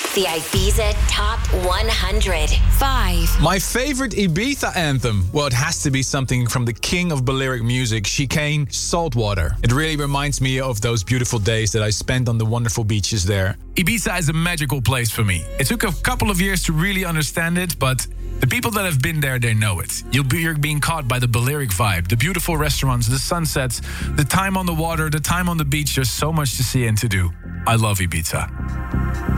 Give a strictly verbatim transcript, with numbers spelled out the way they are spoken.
The Ibiza Top one hundred. Five. My favorite Ibiza anthem? Well, it has to be something from the king of Balearic music, Chicane, Saltwater. It really reminds me of those beautiful days that I spent on the wonderful beaches there. Ibiza is a magical place for me. It took a couple of years to really understand it, but the people that have been there, they know it. You'll be you're being caught by the Balearic vibe, the beautiful restaurants, the sunsets, the time on the water, the time on the beach. There's so much to see and to do. I love Ibiza.